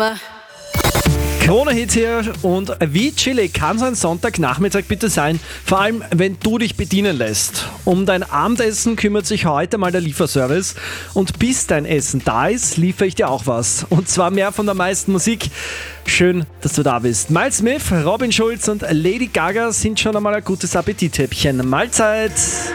Krone-Hit hier und wie chillig kann so ein Sonntagnachmittag bitte sein, vor allem wenn du dich bedienen lässt. Um dein Abendessen kümmert sich heute mal der Lieferservice und bis dein Essen da ist, liefere ich dir auch was. Und zwar mehr von der meisten Musik. Schön, dass du da bist. Miles Smith, Robin Schulz und Lady Gaga sind schon einmal ein gutes Appetithäppchen. Mahlzeit!